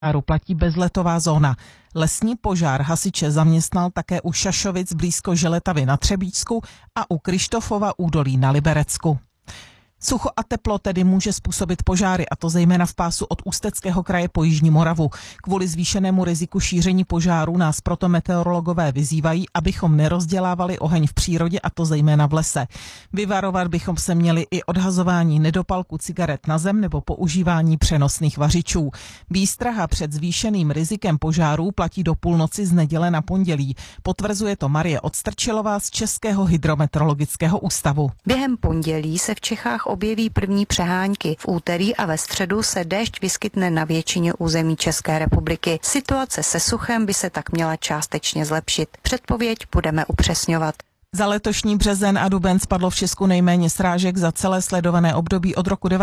platí bezletová zóna. Lesní požár hasiče zaměstnal také u Šašovic blízko Želetavy na Třebíčsku a u Krištofova údolí na Liberecku. Sucho a teplo tedy může způsobit požáry, a to zejména v pásu od Ústeckého kraje po Jižní Moravu. Kvůli zvýšenému riziku šíření požáru nás proto meteorologové vyzývají, abychom nerozdělávali oheň v přírodě, a to zejména v lese. Vyvarovat bychom se měli i odhazování nedopalku cigaret na zem nebo používání přenosných vařičů. Výstraha před zvýšeným rizikem požárů platí do půlnoci z neděle na pondělí. Potvrzuje to Marie Odstrčilová z Českého hydrometeorologického ústavu. Během pondělí se v Čechách objeví první přehánky. V úterý a ve středu se déšť vyskytne na většině území České republiky. Situace se suchem by se tak měla částečně zlepšit. Předpověď budeme upřesňovat. Za letošní březen a duben spadlo v Česku nejméně srážek za celé sledované období od roku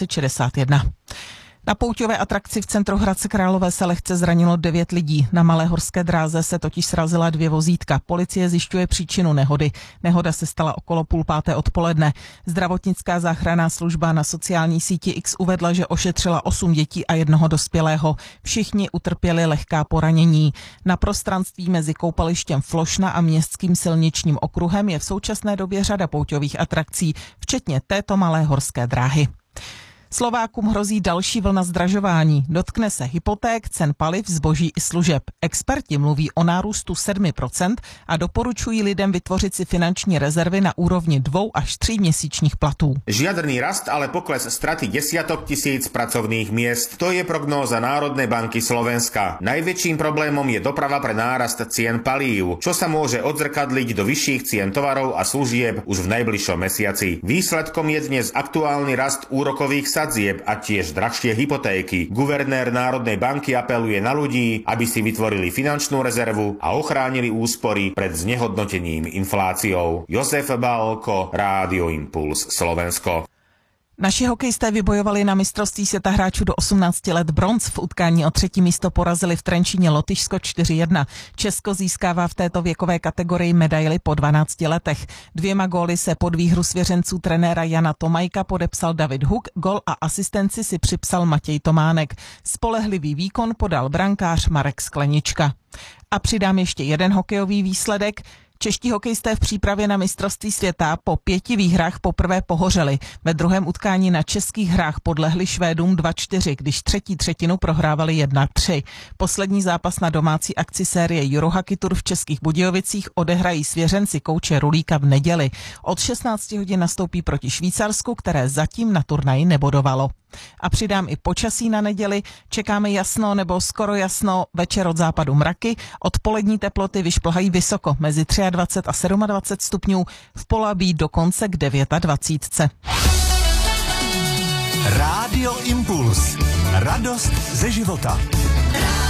1961. Na pouťové atrakci v centru Hradce Králové se lehce zranilo 9 lidí. Na Malé horské dráze se totiž srazila 2 vozítka. Policie zjišťuje příčinu nehody. Nehoda se stala okolo 4:30 odpoledne. Zdravotnická záchranná služba na sociální síti X uvedla, že ošetřila 8 dětí a 1 dospělého. Všichni utrpěli lehká poranění. Na prostranství mezi koupalištěm Flošna a městským silničním okruhem je v současné době řada pouťových atrakcí, včetně této Malé horské dráhy. Slovákům hrozí další vlna zdražování. Dotkne se hypoték, cen paliv, zboží i služeb. Experti mluví o nárůstu 7% a doporučují lidem vytvořit si finanční rezervy na úrovni 2 až 3 měsíčních platů. Žiadny rast, ale pokles straty desiatok tisíc pracovných miest. To je prognóza Národnej banky Slovenska. Najväčším problémom je doprava pre nárast cien palív, čo sa môže odzrkadliť do vyšších cien tovarov a služieb už v najbližšom mesiaci. Výsledkom je dnes aktuálny rast úrokových sadzieb a tiež drahšie hypotéky. Guvernér Národnej banky apeluje na ľudí, aby si vytvorili finančnú rezervu a ochránili úspory pred znehodnotením infláciou. Josef Balko, Rádio Impuls, Slovensko. Naši hokejisté vybojovali na mistrovství světa hráčů do 18 let bronz. V utkání o 3. místo porazili v Trenčíně Lotyšsko 4:1. Česko získává v této věkové kategorii medaili po 12 letech. 2 góly se pod výhru svěřenců trenéra Jana Tomajka podepsal David Huk, gol a asistenci si připsal Matěj Tománek. Spolehlivý výkon podal brankář Marek Sklenička. A přidám ještě jeden hokejový výsledek. Čeští hokejisté v přípravě na mistrovství světa po 5 výhrách poprvé pohořeli. Ve druhém utkání na českých hrách podlehli Švédům 2:4, když třetí třetinu prohrávali 1:3. Poslední zápas na domácí akci série Eurohockey Tour v Českých Budějovicích odehrají svěřenci kouče Rulíka v neděli. Od 16 hodin nastoupí proti Švýcarsku, které zatím na turnaji nebodovalo. A přidám i počasí na neděli. Čekáme jasno nebo skoro jasno, večer od západu mraky. Odpolední teploty vyšplhají vysoko, mezi 23 a 27 stupňů, v Polabí dokonce k 29. Rádio Impuls. Radost ze života.